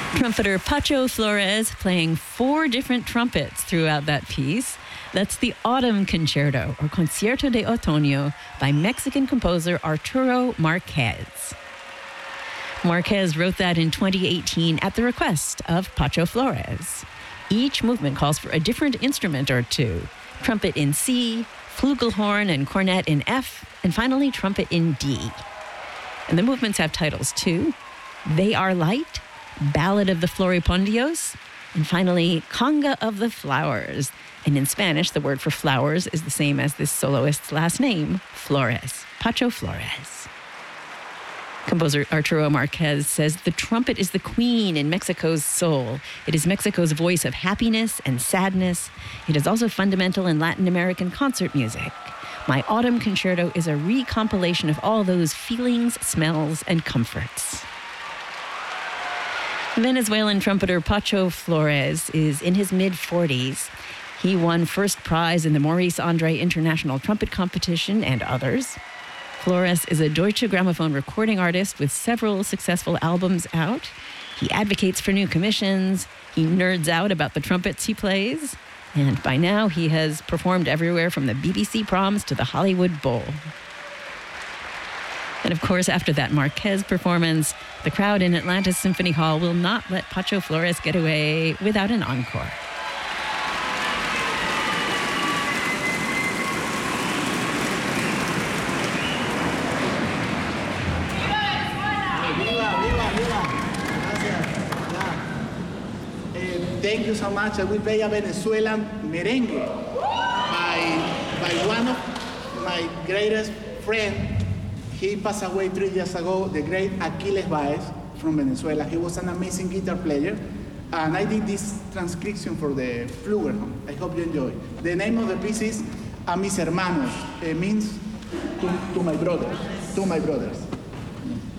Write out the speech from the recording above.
Trumpeter Pacho Flores playing 4 different trumpets throughout that piece. That's the Autumn Concerto, or Concierto de Otoño, by Mexican composer Arturo Marquez. Marquez wrote that in 2018 at the request of Pacho Flores. Each movement calls for a different instrument or two: trumpet in C, flugelhorn and cornet in F, and finally trumpet in D. And the movements have titles too: They Are Light, Ballad of the Floripondios, and finally Conga of the Flowers. And in Spanish, the word for flowers is the same as this soloist's last name, Flores, Pacho Flores. Composer Arturo Marquez says the trumpet is the queen in Mexico's soul. It is Mexico's voice of happiness and sadness. It is also fundamental in Latin American concert music. My Autumn Concerto is a recompilation of all those feelings, smells, and comforts. Venezuelan trumpeter Pacho Flores is in his mid-40s. He won first prize in the Maurice Andre International Trumpet Competition and others. Flores is a Deutsche Grammophon recording artist with several successful albums out. He advocates for new commissions. He nerds out about the trumpets he plays. And by now, he has performed everywhere from the BBC Proms to the Hollywood Bowl. And of course, after that Marquez performance, the crowd in Atlantis Symphony Hall will not let Pacho Flores get away without an encore. Thank you so much. I will play a Venezuelan merengue by one of my greatest friends. He passed away 3 years ago, the great Aquiles Baez from Venezuela. He was an amazing guitar player. And I did this transcription for the Flugelhorn. I hope you enjoy. The name of the piece is A Mis Hermanos. It means to my brothers. To my brothers.